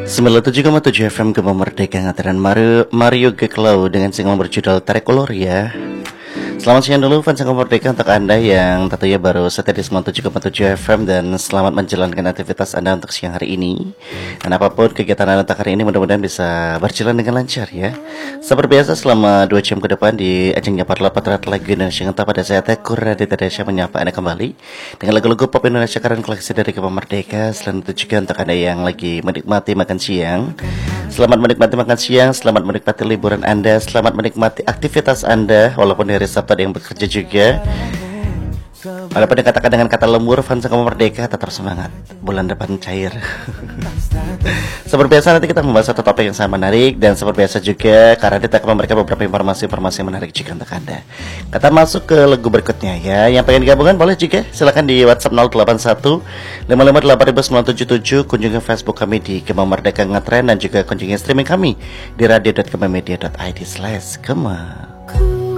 97,7 FM Gema Merdeka ngataran Mario Geklau dengan single berjudul Tarik Ulur ya. Selamat siang dulu fans Gema Merdeka untuk Anda yang tentunya baru setia di 97,7 FM. Dan selamat menjalankan aktivitas Anda untuk siang hari ini. Dan apapun kegiatan Anda untuk hari ini mudah-mudahan bisa berjalan dengan lancar ya. Seperti biasa selama 2 jam ke depan di ajang nyapa Patrat lagu Indonesia Ngentah pada saya Tekur Radit Indonesia menyapa Anda kembali dengan lagu-lagu pop Indonesia keren koleksi dari Gema Merdeka. Selain itu juga untuk Anda yang lagi menikmati makan siang, selamat menikmati makan siang, selamat menikmati liburan Anda, selamat menikmati aktivitas Anda walaupun hari Sabtu ada yang bekerja juga. Walaupun dikatakan dengan kata lembur, fans Gema Merdeka tetap semangat, bulan depan cair. Seperti biasa nanti kita membahas satu topik yang sangat menarik. Dan seperti biasa juga karena kita akan memberikan beberapa informasi-informasi menarik juga untuk Anda. Kita masuk ke lagu berikutnya ya. Yang pengen gabungan boleh juga silakan di WhatsApp 081 558 kunjungi Facebook kami di Gema Merdeka Ngetren. Dan juga kunjungi streaming kami di radio.gemamedia.id/Gema.